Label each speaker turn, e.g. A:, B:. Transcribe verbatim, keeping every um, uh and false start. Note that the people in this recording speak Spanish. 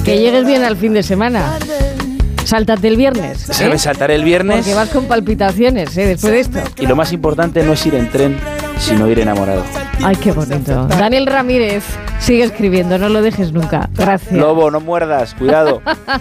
A: Que llegues bien al fin de semana. Sáltate el viernes. ¿eh?
B: ¿Sabes saltar el viernes?
A: Porque vas con palpitaciones, ¿eh? Después de esto.
B: Y lo más importante no es ir en tren, sino ir enamorado.
A: Ay, qué bonito. Daniel Ramírez, sigue escribiendo, no lo dejes nunca. Gracias.
B: Lobo, no muerdas, cuidado.